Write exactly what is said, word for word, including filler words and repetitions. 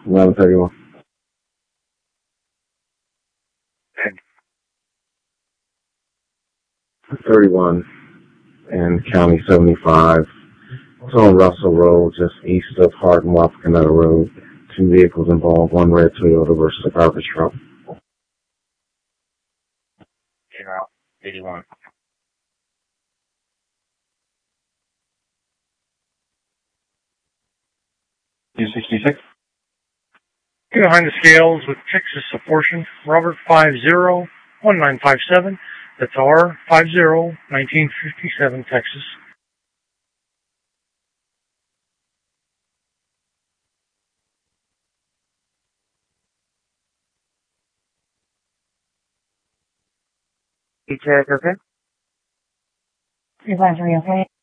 eleven thirty-one. thirty-one and County seventy-five. It's on Russell Road, just east of Hart and Wapakoneta Road. Two vehicles involved, one red Toyota versus a garbage truck. eighty-one. two sixty-six. Behind the scales with Texas apportioned, Robert five zero one nine five seven. That's R five zero nineteen fifty-seven, Texas. E T A, okay? three five three, okay?